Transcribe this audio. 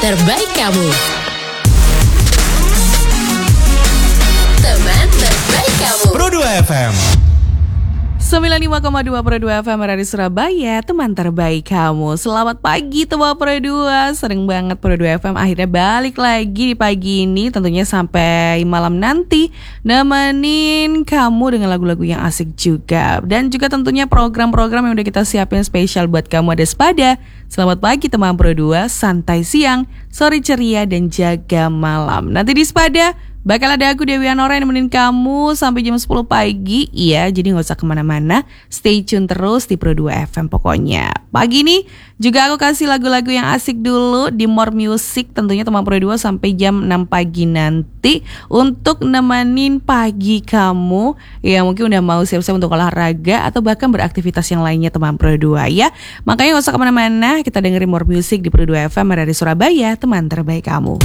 terbaik kamu. Teman terbaik kamu. Pro 2 FM 95,2 Pro 2 FM dari Surabaya, teman terbaik kamu. Selamat pagi teman Pro 2. Sering banget Pro 2 FM akhirnya balik lagi di pagi ini, tentunya sampai malam nanti nemenin kamu dengan lagu-lagu yang asik juga. Dan juga tentunya program-program yang udah kita siapin spesial buat kamu ada Sepada. Selamat pagi teman Pro 2, santai siang, sore ceria dan jaga malam. Nanti di Sepada bakal ada aku Dewi Anora yang nemenin kamu sampai jam 10 pagi. Iya, jadi gak usah kemana-mana, stay tune terus di Pro 2 FM pokoknya. Pagi ini juga aku kasih lagu-lagu yang asik dulu di More Music, tentunya teman Pro 2 sampai jam 6 pagi nanti untuk nemenin pagi kamu yang mungkin udah mau siap-siap untuk olahraga atau bahkan beraktivitas yang lainnya teman Pro 2 ya. Makanya gak usah kemana-mana, kita dengerin More Music di Pro 2 FM dari Surabaya, teman terbaik kamu.